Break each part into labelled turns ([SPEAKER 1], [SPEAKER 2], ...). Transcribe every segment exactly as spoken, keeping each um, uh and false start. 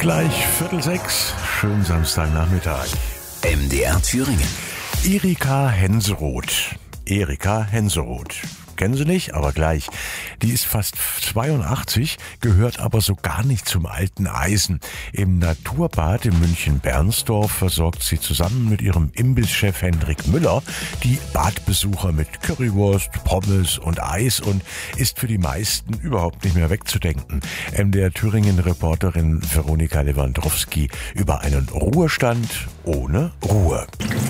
[SPEAKER 1] Gleich Viertel sechs, schönen Samstagnachmittag.
[SPEAKER 2] M D R Thüringen.
[SPEAKER 1] Erika Henseroth. Erika Henseroth. Kennen Sie nicht, aber gleich. Die ist fast zweiundachtzig, gehört aber so gar nicht zum alten Eisen. Im Naturbad in München-Bernsdorf versorgt sie zusammen mit ihrem Imbisschef Hendrik Müller die Badbesucher mit Currywurst, Pommes und Eis und ist für die meisten überhaupt nicht mehr wegzudenken. M D R Thüringen-Reporterin Veronika Lewandowski über einen Ruhestand ohne Ruhe.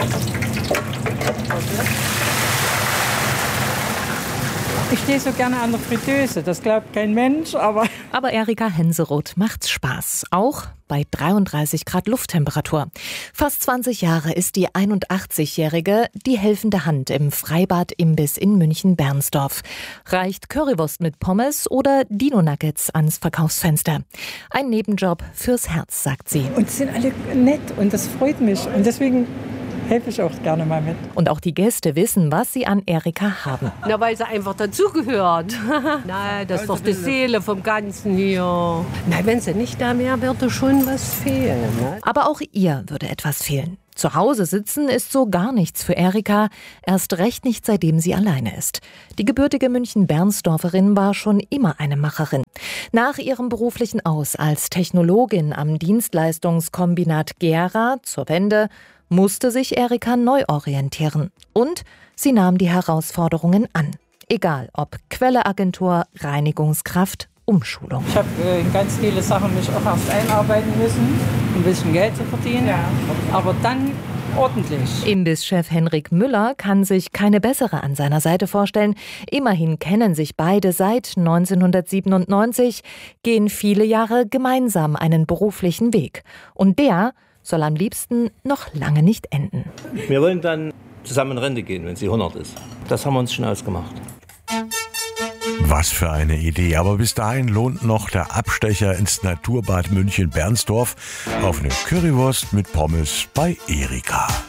[SPEAKER 3] Ich stehe so gerne an der Fritteuse, das glaubt kein Mensch, aber...
[SPEAKER 4] Aber Erika Henseroth macht's Spaß, auch bei dreiunddreißig Grad Lufttemperatur. Fast zwanzig Jahre ist die einundachtzigjährige die helfende Hand im Freibad-Imbiss in München-Bernsdorf. Reicht Currywurst mit Pommes oder Dino-Nuggets ans Verkaufsfenster. Ein Nebenjob fürs Herz, sagt sie.
[SPEAKER 3] Und sie sind alle nett und das freut mich und deswegen... helfe ich auch gerne mal mit.
[SPEAKER 4] Und auch die Gäste wissen, was sie an Erika haben.
[SPEAKER 5] Na, weil sie einfach dazugehört. Nein, das ist doch die Seele vom Ganzen hier. Nein, wenn sie nicht da wäre, würde schon was fehlen. Ne?
[SPEAKER 4] Aber auch ihr würde etwas fehlen. Zu Hause sitzen ist so gar nichts für Erika, erst recht nicht, seitdem sie alleine ist. Die gebürtige München-Bernsdorferin war schon immer eine Macherin. Nach ihrem beruflichen Aus als Technologin am Dienstleistungskombinat Gera zur Wende musste sich Erika neu orientieren. Und sie nahm die Herausforderungen an. Egal ob Quelleagentur, Reinigungskraft, Umschulung.
[SPEAKER 3] Ich habe äh, in ganz viele Sachen mich auch erst einarbeiten müssen, um ein bisschen Geld zu verdienen. Ja. Aber dann ordentlich.
[SPEAKER 4] Imbisschef Hendrik Müller kann sich keine bessere an seiner Seite vorstellen. Immerhin kennen sich beide seit neunzehnhundertsiebenundneunzig, gehen viele Jahre gemeinsam einen beruflichen Weg. Und der soll am liebsten noch lange nicht enden.
[SPEAKER 6] Wir wollen dann zusammen in Rente gehen, wenn sie hundert ist. Das haben wir uns schon ausgemacht.
[SPEAKER 1] Was für eine Idee. Aber bis dahin lohnt noch der Abstecher ins Naturbad München-Bernsdorf auf eine Currywurst mit Pommes bei Erika.